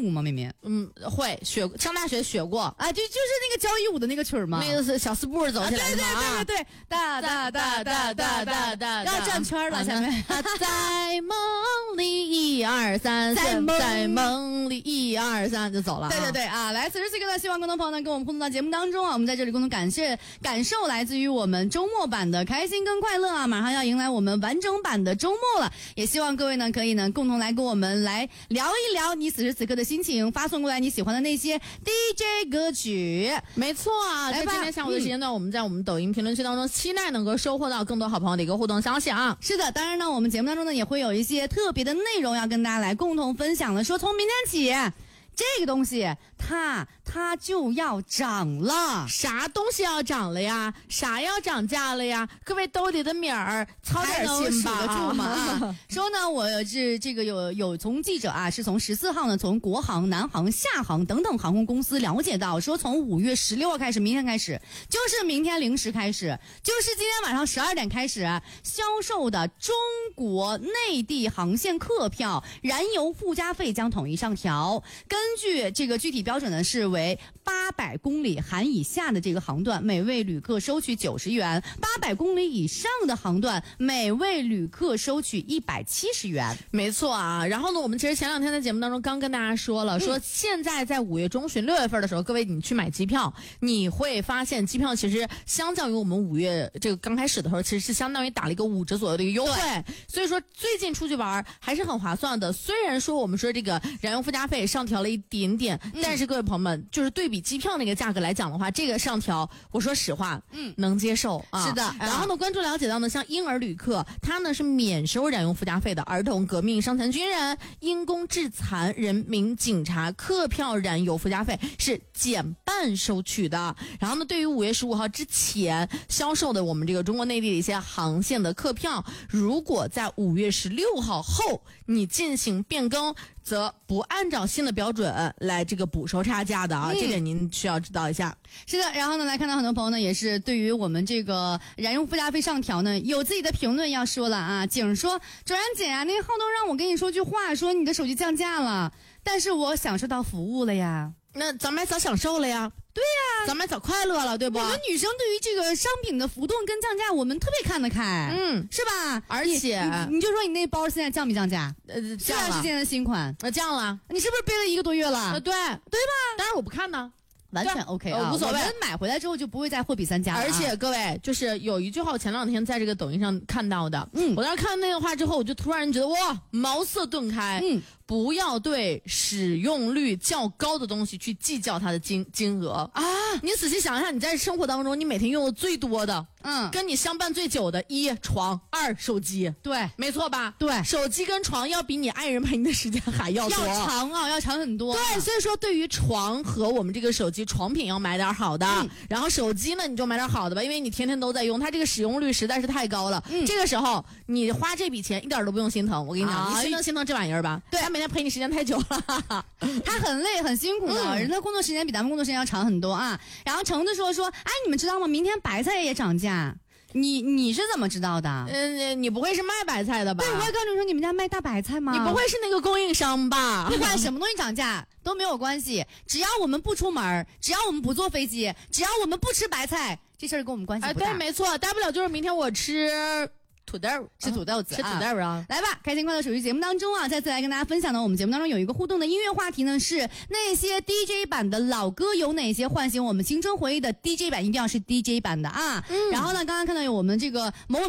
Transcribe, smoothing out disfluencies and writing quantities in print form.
舞吗？妹妹？ 会上大学学过啊，就是那个交谊舞的那个曲儿吗？ 那个是小四步走起来的嘛、 对，哒哒哒哒哒哒哒，要转圈了，下面在梦里1 2 3，在梦里1 2 3就走了。 对啊，来，此时此刻呢，希望更多朋友呢跟我们互动到节目当中啊，我们在这里共同感受来自于我们周末版的开心跟快乐啊，马上要迎来我们完整版的周末了，也希望各位呢可以呢共同来跟我们来聊一聊你此时此刻的心情，发送过来你喜欢的那些 DJ 歌曲。 没错啊，在今天下午的时间段，我们在我们抖音评论区当中期待能够收获到更多好朋友的一个互动消息啊。 是的，当然呢，我们节目当中呢也会有一些特别的内容要跟大家来共同分享的，说从明天起这个东西它就要涨了。 啥东西要涨了呀？啥要涨价了呀？各位兜里的米儿操点心吧， 数得住吗？说呢，我是这个有从记者啊，是从14号呢，从国航、南航、厦航等等航空公司了解到，说从5月16号开始，明天开始，就是明天0时开始，就是今天晚上12点开始销售的中国内地航线客票燃油附加费将统一上调，根据这个具体标准呢是为800公里含以下的这个航段，每位旅客收取90元；800公里以上的航段，每位旅客收取170元。 没错啊。然后呢，我们其实前2天在节目当中刚跟大家说了，说现在在5月中旬、6月份的时候，各位你去买机票，你会发现机票其实相较于我们5月这个刚开始的时候，其实是相当于打了一个5折左右的一个优惠。所以说最近出去玩还是很划算的。虽然说我们说这个燃油附加费上调了一点点，但是各位朋友们，就是对比机票那个价格来讲的话，这个上调，我说实话，能接受啊。 是的。 然后呢，关注了解到呢，像婴儿旅客，他呢是免收燃油附加费的；儿童、革命、伤残军人、因公致残人民警察客票燃油附加费是减半收取的。然后呢，对于5月15号之前销售的我们这个中国内地的一些航线的客票，如果在5月16号后你进行变更，则不按照新的标准来这个补收差价的啊，这点您需要知道一下。 是的，然后呢，来看到很多朋友呢，也是对于我们这个燃油附加费上调呢，有自己的评论要说了啊。景说，周然姐啊，那浩东让我跟你说句话，说你的手机降价了，但是我享受到服务了呀。 那咱们还早享受了呀。 对呀， 咱们早快乐了，对不？ 我们女生对于这个商品的浮动跟降价，我们特别看得开，是吧？ 而且你就说你那包现在降没降价？ 降了， 是现在的新款， 降了。 你是不是背了1个多月了？ 对吧？当然我不看呢。 完全 OK 啊， 无所谓。 我们买回来之后就不会再货比三家了。 而且各位，就是有一句话，我前2天在这个抖音上看到的，我当时看那个话之后，我就突然觉得哇，茅塞顿开。不要对使用率较高的东西去计较它的金额啊！你仔细想一下，你在生活当中你每天用的最多的，跟你相伴最久的，1床，2手机， 对， 没错吧？ 对， 手机跟床要比你爱人陪你的时间还要多， 要长啊，要长很多。 对，所以说对于床和我们这个手机床品要买点好的，然后手机呢你就买点好的吧，因为你天天都在用，它这个使用率实在是太高了。这个时候你花这笔钱一点都不用心疼，我跟你讲，你心疼这玩意儿吧？对。每天陪你时间太久了， 他很累很辛苦的，人家工作时间比咱们工作时间要长很多啊。然后橙子说，哎，你们知道吗？明天白菜也涨价。你是怎么知道的？ 你不会是卖白菜的吧？ 对，我也告诉你说，你们家卖大白菜吗？ 你不会是那个供应商吧？ 不管什么东西涨价都没有关系，只要我们不出门，只要我们不坐飞机，只要我们不吃白菜，这事儿跟我们关系不大。 对，没错，大不了就是明天我吃土豆， 吃土豆子， 吃土豆啊！ 来吧，开心快乐手机节目当中啊，再次来跟大家分享呢，我们节目当中有一个互动的音乐话题呢，是那些 DJ 版的老歌有哪些唤醒我们青春回忆的 DJ 版，一定要是 DJ 版的啊。然后呢，刚刚看到有我们这个某